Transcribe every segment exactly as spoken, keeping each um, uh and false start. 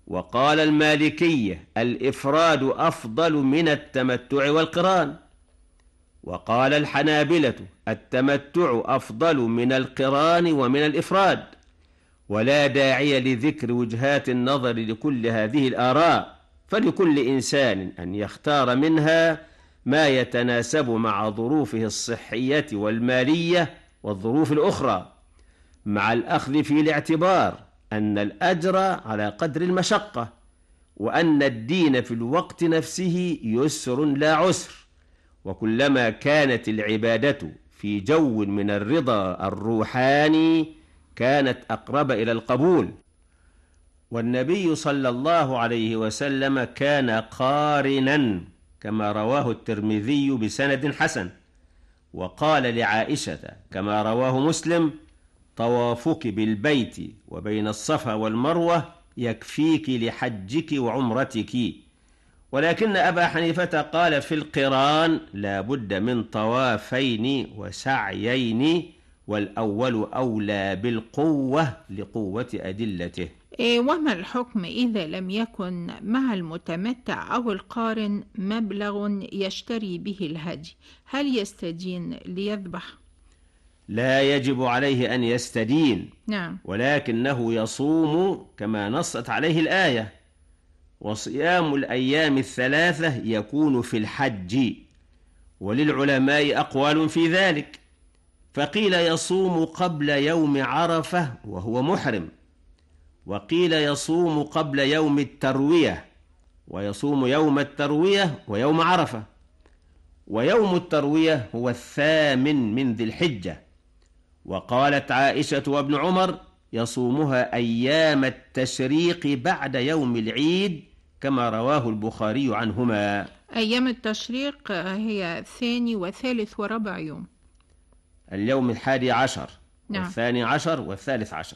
وقال المالكية الإفراد أفضل من التمتع والقران، وقال الحنابلة التمتع أفضل من القران ومن الإفراد. ولا داعي لذكر وجهات النظر لكل هذه الآراء، فلكل إنسان أن يختار منها ما يتناسب مع ظروفه الصحية والمالية والظروف الأخرى، مع الأخذ في الاعتبار أن الأجر على قدر المشقة، وأن الدين في الوقت نفسه يسر لا عسر، وكلما كانت العبادة في جو من الرضا الروحاني كانت أقرب إلى القبول. والنبي صلى الله عليه وسلم كان قارنا كما رواه الترمذي بسند حسن، وقال لعائشة كما رواه مسلم: طوافك بالبيت وبين الصفا والمروة يكفيك لحجك وعمرتك. ولكن أبا حنيفة قال في القران لا بد من طوافين وسعيين، والأول أولى بالقوة لقوة أدلته. إيه وما الحكم إذا لم يكن مع المتمتع أو القارن مبلغ يشتري به الهدي؟ هل يستدين ليذبح؟ لا يجب عليه أن يستدين، نعم، ولكنه يصوم كما نصت عليه الآية. وصيام الأيام الثلاثة يكون في الحج، وللعلماء أقوال في ذلك، فقيل يصوم قبل يوم عرفة وهو محرم، وقيل يصوم قبل يوم التروية، ويصوم يوم التروية ويوم عرفة. ويوم التروية هو الثامن من ذي الحجة. وقالت عائشة وابن عمر يصومها أيام التشريق بعد يوم العيد كما رواه البخاري عنهما. أيام التشريق هي ثاني وثالث ورابع يوم، اليوم الحادي عشر، نعم، والثاني عشر والثالث عشر.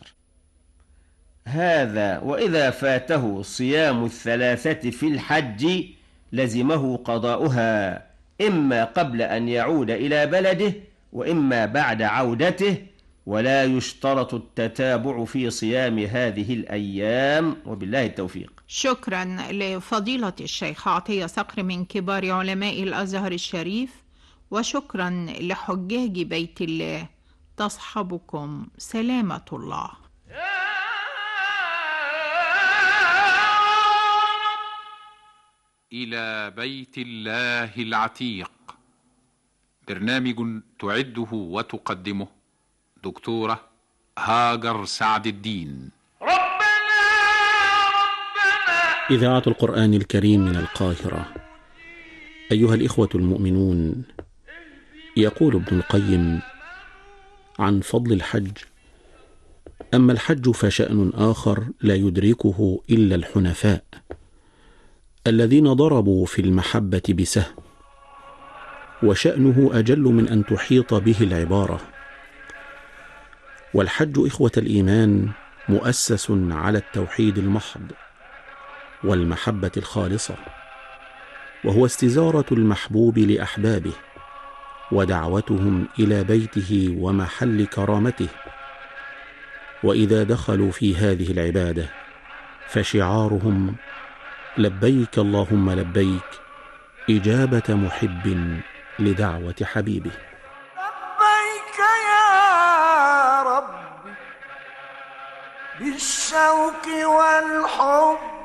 هذا وإذا فاته صيام الثلاثة في الحج لزمه قضاؤها، إما قبل أن يعود إلى بلده وإما بعد عودته، ولا يشترط التتابع في صيام هذه الأيام، وبالله التوفيق. شكرا لفضيلة الشيخ عطية صقر من كبار علماء الأزهر الشريف، وشكرا لحجاج بيت الله. تصحبكم سلامة الله. إلى بيت الله العتيق، برنامج تعده وتقدمه دكتورة هاجر سعد الدين. ربنا ربنا إذاعة القرآن الكريم من القاهرة. أيها الإخوة المؤمنون، يقول ابن القيم عن فضل الحج: أما الحج فشأن آخر لا يدركه إلا الحنفاء الذين ضربوا في المحبة بسهم، وشأنه أجل من أن تحيط به العبارة. والحج إخوة الإيمان مؤسس على التوحيد المحض والمحبة الخالصة، وهو استزارة المحبوب لأحبابه ودعوتهم إلى بيته ومحل كرامته. وإذا دخلوا في هذه العبادة فشعارهم لبيك اللهم لبيك، إجابة محب لدعوة حبيبه. لبيك يا رب بالشوق والحب